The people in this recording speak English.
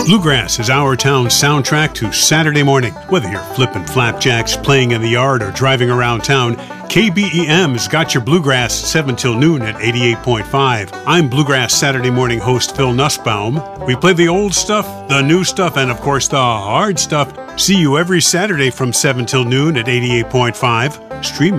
Bluegrass is our town's soundtrack to Saturday morning. Whether you're flipping flapjacks, playing in the yard, or driving around town, KBEM's got your Bluegrass 7 till noon at 88.5. I'm Bluegrass Saturday morning host Phil Nussbaum. We play the old stuff, the new stuff, and of course the hard stuff. See you every Saturday from 7 till noon at 88.5. Stream